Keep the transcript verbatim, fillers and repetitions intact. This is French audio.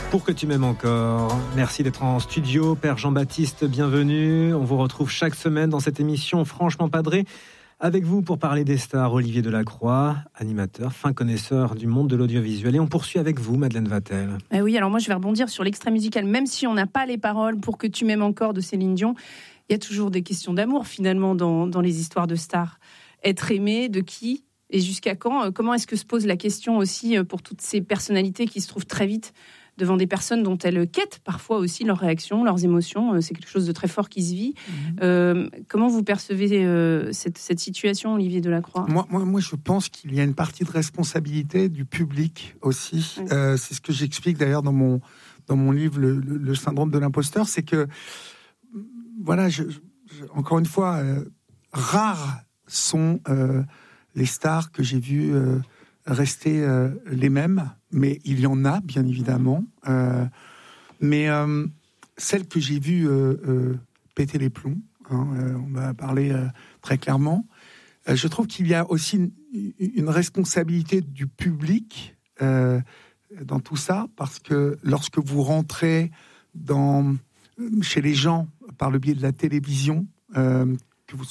Pour que tu m'aimes encore. Merci d'être en studio. Père Jean-Baptiste, bienvenue. On vous retrouve chaque semaine dans cette émission Franchement Padré. Avec vous pour parler des stars, Olivier Delacroix, animateur, fin connaisseur du monde de l'audiovisuel. Et on poursuit avec vous, Madeleine Vatel. Eh oui, alors moi je vais rebondir sur l'extrait musical. Même si on n'a pas les paroles Pour que tu m'aimes encore de Céline Dion, il y a toujours des questions d'amour finalement dans, dans les histoires de stars. Être aimé, de qui et jusqu'à quand? Comment est-ce que se pose la question aussi pour toutes ces personnalités qui se trouvent très vite devant des personnes dont elles quêtent parfois aussi leurs réactions, leurs émotions. C'est quelque chose de très fort qui se vit. Mmh. Euh, comment vous percevez euh, cette, cette situation, Olivier Delacroix ? moi, moi, moi, je pense qu'il y a une partie de responsabilité du public aussi. Oui. Euh, c'est ce que j'explique d'ailleurs dans mon, dans mon livre, le, le, le syndrome de l'imposteur. C'est que, voilà, je, je, encore une fois, euh, rares sont euh, les stars que j'ai vues euh, rester euh, les mêmes. Mais il y en a, bien évidemment. Euh, mais euh, celle que j'ai vue euh, euh, péter les plombs, hein, euh, on va parler euh, très clairement, euh, je trouve qu'il y a aussi une, une responsabilité du public euh, dans tout ça, parce que lorsque vous rentrez dans, chez les gens par le biais de la télévision, euh,